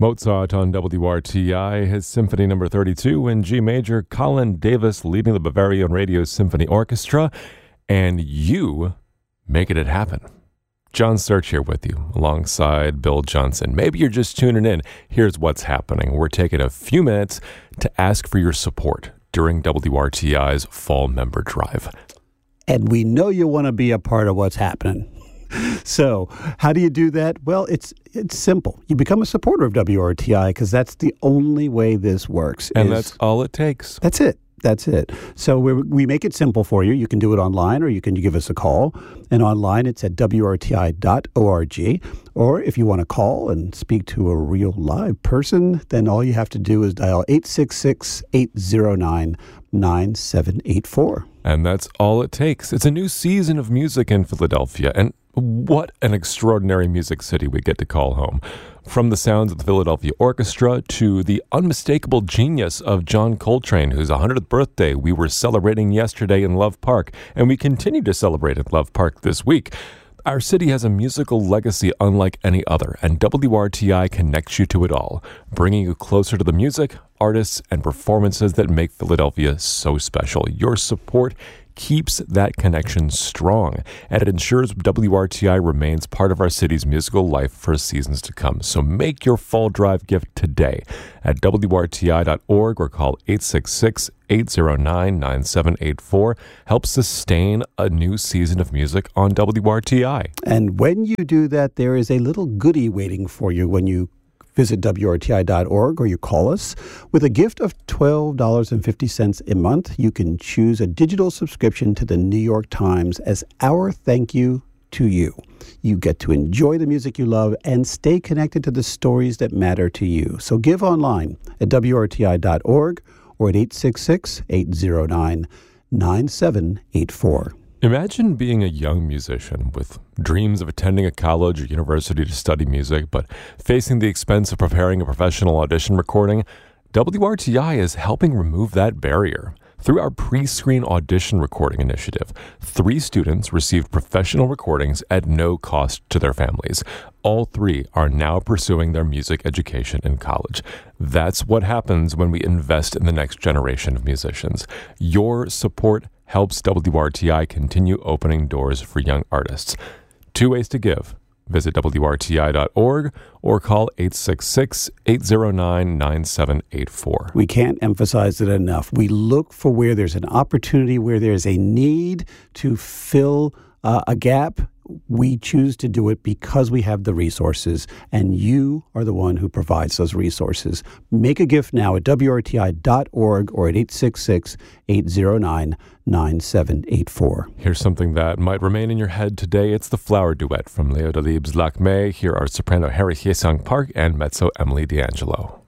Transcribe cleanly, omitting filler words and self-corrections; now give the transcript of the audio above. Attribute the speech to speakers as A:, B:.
A: Mozart on WRTI, his Symphony No. 32 in G major, Colin Davis leading the Bavarian Radio Symphony Orchestra, and you making it happen. John Search here with you, alongside Bill Johnson. Maybe you're just tuning in. Here's what's happening. We're taking a few minutes to ask for your support during WRTI's Fall Member Drive.
B: And we know you want to be a part of what's happening. So how do you do that? Well, it's simple. You become a supporter of WRTI because that's the only way this works.
A: And that's all it takes.
B: That's it. So we make it simple for you. You can do it online or you can give us a call. And online it's at WRTI.org. Or if you want to call and speak to a real live person, then all you have to do is dial 866-809-9784.
A: And that's all it takes. It's a new season of music in Philadelphia, and what an extraordinary music city we get to call home. From the sounds of the Philadelphia Orchestra to the unmistakable genius of John Coltrane, whose 100th birthday we were celebrating yesterday in Love Park, and we continue to celebrate in Love Park this week. Our city has a musical legacy unlike any other, and WRTI connects you to it all, bringing you closer to the music, artists, and performances that make Philadelphia so special. Your support keeps that connection strong, and it ensures WRTI remains part of our city's musical life for seasons to come. So make your fall drive gift today at WRTI.org or call 866-809-9784. Help sustain a new season of music on WRTI.
B: And when you do that, there is a little goodie waiting for you when you visit WRTI.org or you call us. With a gift of $12.50 a month, you can choose a digital subscription to the New York Times as our thank you to you. You get to enjoy the music you love and stay connected to the stories that matter to you. So give online at WRTI.org or at 866-809-9784.
A: Imagine being a young musician with dreams of attending a college or university to study music, but facing the expense of preparing a professional audition recording. WRTI is helping remove that barrier. Through our pre-screen audition recording initiative, 3 students received professional recordings at no cost to their families. All 3 are now pursuing their music education in college. That's what happens when we invest in the next generation of musicians. Your support helps WRTI continue opening doors for young artists. 2 ways to give. Visit WRTI.org or call 866-809-9784.
B: We can't emphasize it enough. We look for where there's an opportunity, where there's a need to fill a gap. We choose to do it because we have the resources, and you are the one who provides those resources. Make a gift now at WRTI.org or at 866-809-9784.
A: Here's something that might remain in your head today. It's the Flower Duet from Leo Delibes' Lakmé. Here are soprano Harry Hye-sung Park and mezzo Emily D'Angelo.